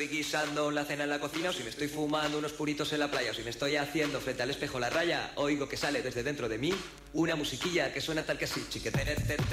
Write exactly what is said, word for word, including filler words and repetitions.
estoy guisando la cena en la cocina, o si me estoy fumando unos puritos en la playa, o si me estoy haciendo frente al espejo la raya, oigo que sale desde dentro de mí una musiquilla que suena tal que así, chiquetere,